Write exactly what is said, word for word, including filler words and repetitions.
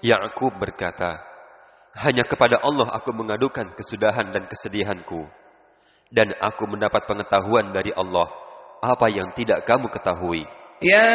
Ya'qub berkata, hanya kepada Allah aku mengadukan kesudahan dan kesedihanku, dan aku mendapat pengetahuan dari Allah apa yang tidak kamu ketahui. Ya